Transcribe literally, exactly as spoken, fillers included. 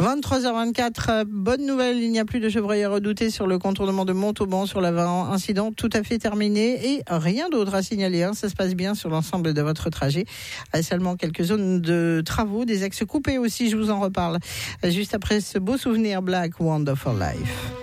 vingt-trois heures vingt-quatre, bonne nouvelle, il n'y a plus de chevreuil à redouter sur le contournement de Montauban sur l'avant. Incident tout à fait terminé et rien d'autre à signaler. Hein. Ça se passe bien sur l'ensemble de votre trajet. Seulement quelques zones de travaux, des axes coupés aussi, je vous en reparle juste après ce beau souvenir Black Wonderful Life.